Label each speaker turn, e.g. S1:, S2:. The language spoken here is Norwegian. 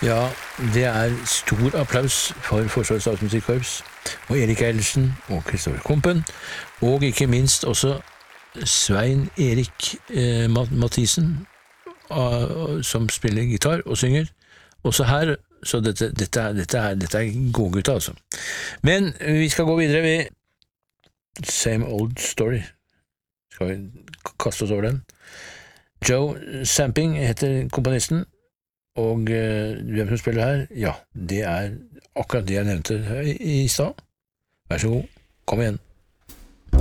S1: Ja, det stor applaus for Forsvarets Statsmusikkorps og Erik Eilertsen og Kristoffer Kompen, og ikke minst også Svein Erik Mathisen, som spiller gitar og synger, også her, så dette godgutta, altså. Men vi skal gå videre ved Same Old Story. Skal vi kaste oss over den? Joe Samping heter komponisten, og hvem som spiller her? Ja, det akkurat det jeg nevnte i stad. Vær så god, kom igjen.